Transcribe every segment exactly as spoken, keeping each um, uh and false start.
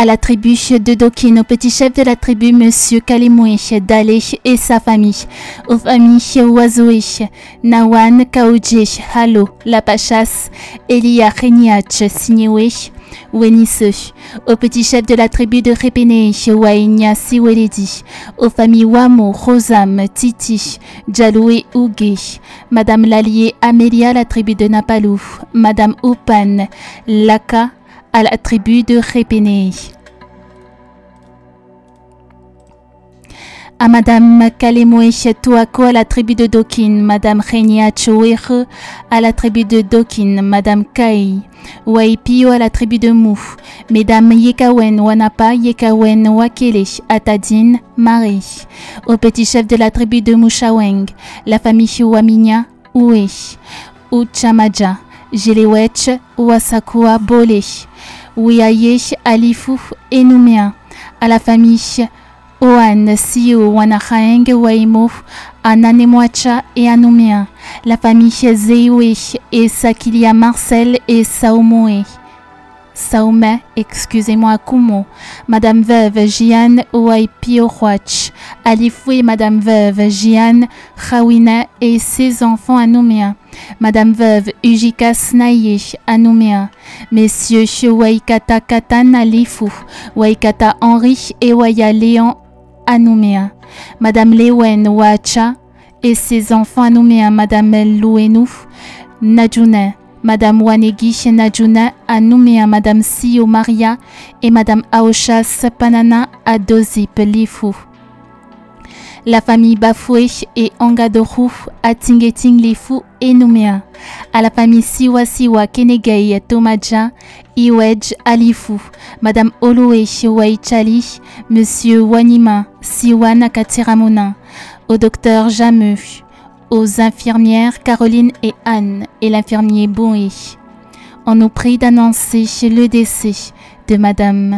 à la tribu de Dokin, au petit chef de la tribu, Monsieur Kalimoué, Dalé et sa famille, aux familles Oizoé, Nawan, Kaoudje, Halo, Lapachas, Elia Reniach, Signéoué, Wenisse, au petit chef de la tribu de Répéné, Waïnia Siweledi, aux familles Wamo, Rosam, Titi, Djaloué Ougué, Madame Lalié Amélia, la tribu de Napalou, Madame Oupan, Laka, à la tribu de Répéné. À Madame Kalemoué Touako à la tribu de Dokin, Madame Renia Chouere à la tribu de Dokin, Madame Kai, Waipio à la tribu de Mou, Mesdames Yekawen Wanapa, Yekawen Wakele, Atadine, Marie, au petit chef de la tribu de Mouchaweng, la famille Waminya, Oué, Uchamaja, Jelewech, Wasakua Bolé, Ouiaye, Alifu et Nouméa, à la famille Oan, Sio, Wanahaeng, Waimo, Ananemwacha et Anoumea, la famille Zeoué et Sakilia Marcel et Saomoé. Saoumé, excusez-moi, Kumo, Madame Veuve, Jian, Ouaipiohuach, Alifou et Madame Veuve, Jian, Khawina et ses enfants à Nouméa, Madame Veuve, Ujika Snaye à Nouméa, Messieurs Waikata Katan Alifou, Waikata Henri et Waya Léon à Nouméa, Madame Lewen Wacha et ses enfants à Nouméa, Madame Louenou, Nadjouna, Madame Wanegi Nadjouna à Nouméa, Madame Sio Maria et Madame Aoshas Panana à Dozip Lifou. La famille Bafoué et Angadorou à Tingeting Lifou et Nouméa. À la famille Siwa Siwa Kenegay Tomadja Iwej Alifou. Madame Oloé Waichali, Monsieur Wanima Siwan Akatiramona. Au docteur Jameux. Aux infirmières Caroline et Anne et l'infirmier Boué. On nous prie d'annoncer le décès de Madame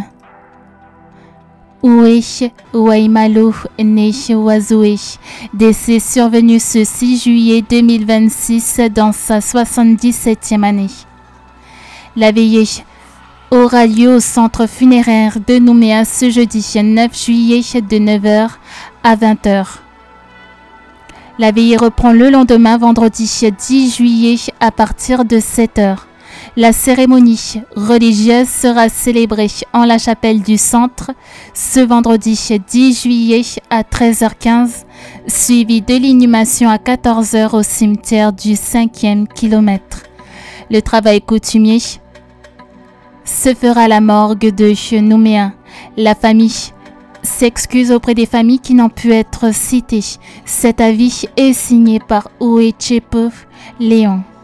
Oué Waimalo né Oizoé, décès survenu ce six juillet deux mille vingt-six dans sa soixante-dix-septième année. La veillée aura lieu au centre funéraire de Nouméa ce jeudi neuf juillet de neuf heures à vingt heures. La veillée reprend le lendemain vendredi dix juillet à partir de sept heures. La cérémonie religieuse sera célébrée en la chapelle du centre ce vendredi dix juillet à treize heures quinze, suivie de l'inhumation à quatorze heures au cimetière du cinquième kilomètre. Le travail coutumier se fera à la morgue de Nouméa. La famille s'excuse auprès des familles qui n'ont pu être citées. Cet avis est signé par Ouechepe Léon.